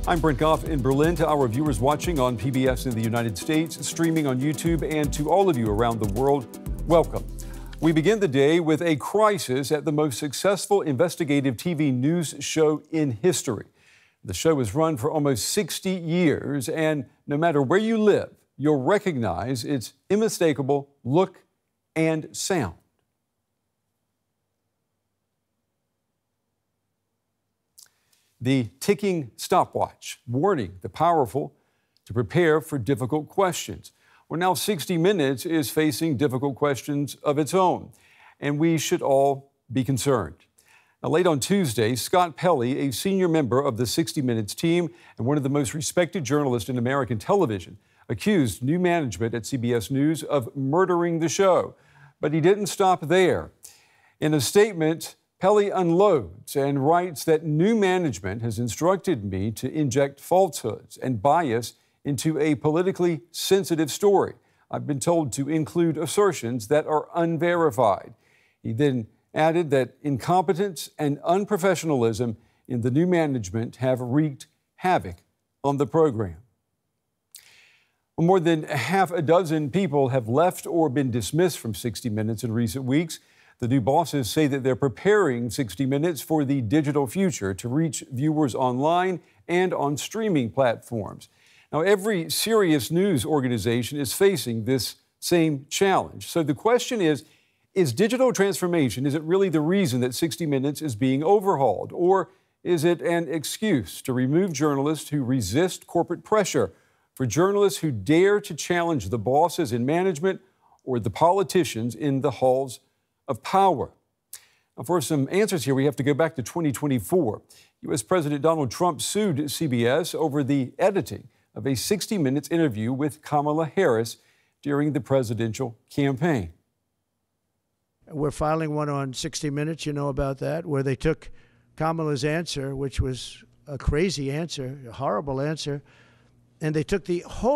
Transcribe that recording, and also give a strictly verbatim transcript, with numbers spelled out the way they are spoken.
I'm Brent Goff in Berlin. To our viewers watching on P B S in the United States, streaming on YouTube, and to all of you around the world, welcome. We begin the day with a crisis at the most successful investigative T V news show in history. The show was run for almost sixty years, and no matter where you live, you'll recognize its unmistakable look and sound. The ticking stopwatch, warning the powerful to prepare for difficult questions. Well, now sixty minutes is facing difficult questions of its own, and we should all be concerned. Now, late on Tuesday, Scott Pelley, a senior member of the sixty minutes team and one of the most respected journalists in American television, accused new management at C B S News of murdering the show. But he didn't stop there. In a statement, Pelley unloads and writes that new management has instructed me to inject falsehoods and bias into a politically sensitive story. I've been told to include assertions that are unverified. He then added that incompetence and unprofessionalism in the new management have wreaked havoc on the program. Well, more than half a dozen people have left or been dismissed from sixty minutes in recent weeks. The new bosses say that they're preparing sixty minutes for the digital future to reach viewers online and on streaming platforms. Now, every serious news organization is facing this same challenge. So the question is, is digital transformation, is it really the reason that sixty minutes is being overhauled? Or is it an excuse to remove journalists who resist corporate pressure, for journalists who dare to challenge the bosses in management or the politicians in the halls of power? Now, for some answers here, we have to go back to twenty twenty-four. U S President Donald Trump sued C B S over the editing of a sixty minutes interview with Kamala Harris during the presidential campaign. We're filing one on sixty minutes, you know about that, where they took Kamala's answer, which was a crazy answer, a horrible answer, and they took the whole